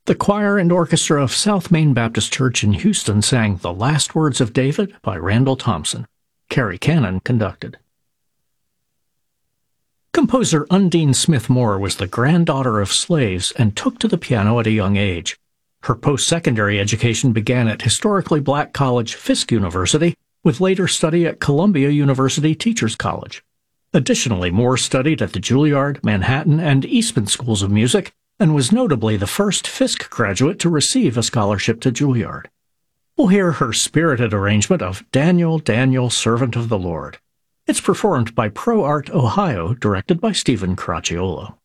The choir and orchestra of South Main Baptist Church in Houston sang The Last Words of David by Randall Thompson. Carrie Cannon conducted. Composer Undine Smith Moore was the granddaughter of slaves and took to the piano at a young age. Her post-secondary education began at historically black college Fisk University, with later study at Columbia University Teachers College. Additionally, Moore studied at the Juilliard, Manhattan, and Eastman Schools of Music, and was notably the first Fisk graduate to receive a scholarship to Juilliard. We'll hear her spirited arrangement of Daniel, Daniel, Servant of the Lord. It's performed by Pro Art Ohio, directed by Stephen Caracciolo.